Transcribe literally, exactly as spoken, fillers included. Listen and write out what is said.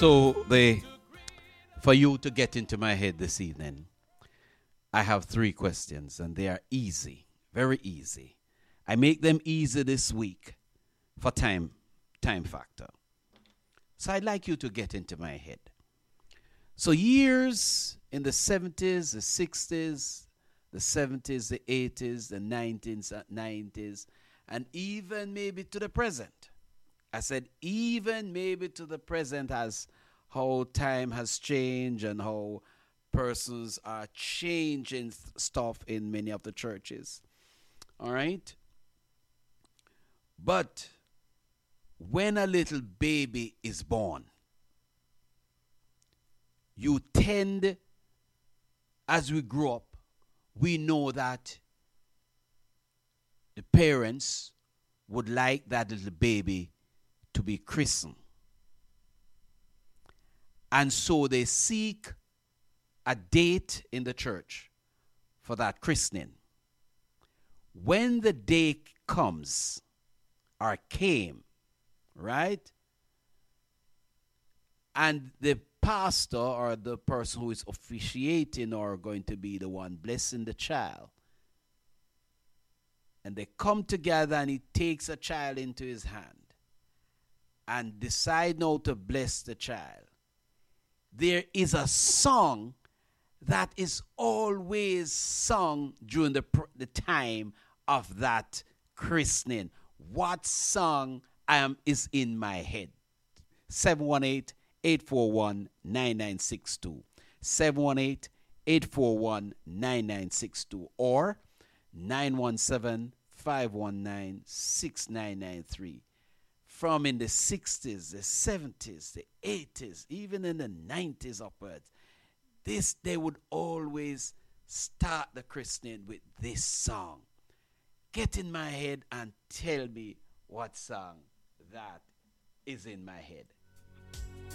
So the for you to get into my head this evening, I have three questions, and they are easy, very easy. I make them easy this week for time, time factor. So I'd like you to get into my head. So years in the seventies, the sixties, the seventies, the eighties, the nineties, nineties, and even maybe to the present. I said even maybe to the present, as how time has changed and how persons are changing stuff in many of the churches. All right? But when a little baby is born, you tend, as we grow up, we know that the parents would like that little baby to be christened. And so they seek a date in the church for that christening. When the day comes, or came, right? And the pastor or the person who is officiating or going to be the one blessing the child, and they come together and he takes a child into his hand and decide now to bless the child, there is a song that is always sung during the, the time of that christening. What song um, is in my head? seven one eight, eight four one, nine nine six two. seven one eight, eight four one, nine nine six two or nine one seven, five one nine, six nine nine three. From in the sixties, the seventies, the eighties, even in the nineties upwards, this they would always start the christening with this song. Get in my head and tell me what song that is in my head.